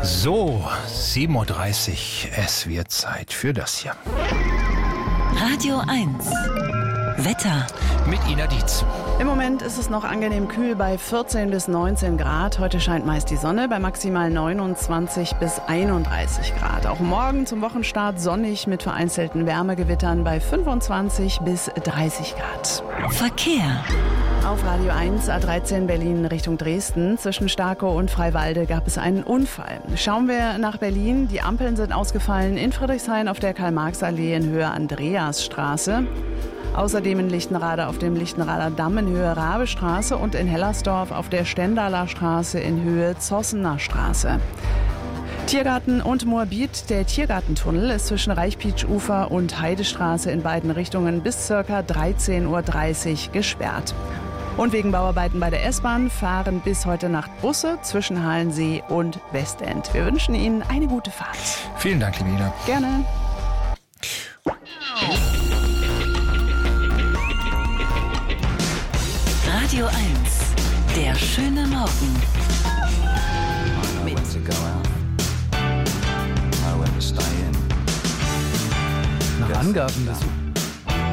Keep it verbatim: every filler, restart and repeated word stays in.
So, sieben Uhr dreißig, es wird Zeit für das hier. Radio eins. Wetter. Mit Ina Dietz. Im Moment ist es noch angenehm kühl bei vierzehn bis neunzehn Grad. Heute scheint meist die Sonne bei maximal neunundzwanzig bis einunddreißig Grad. Auch morgen zum Wochenstart sonnig mit vereinzelten Wärmegewittern bei fünfundzwanzig bis dreißig Grad. Verkehr. Auf Radio eins A dreizehn Berlin Richtung Dresden. Zwischen Starkow und Freiwalde gab es einen Unfall. Schauen wir nach Berlin. Die Ampeln sind ausgefallen in Friedrichshain auf der Karl-Marx-Allee in Höhe Andreasstraße. Außerdem in Lichtenrade auf dem Lichtenrader Damm in Höhe Rabestraße und in Hellersdorf auf der Stendaler Straße in Höhe Zossener Straße. Tiergarten und Moabit. Der Tiergartentunnel ist zwischen Reichpietsch-Ufer und Heidestraße in beiden Richtungen bis ca. dreizehn Uhr dreißig gesperrt. Und wegen Bauarbeiten bei der S-Bahn fahren bis heute Nacht Busse zwischen Halensee und Westend. Wir wünschen Ihnen eine gute Fahrt. Vielen Dank, liebe Ina. Gerne. Radio eins. Der schöne Morgen. Mit Nach Angaben des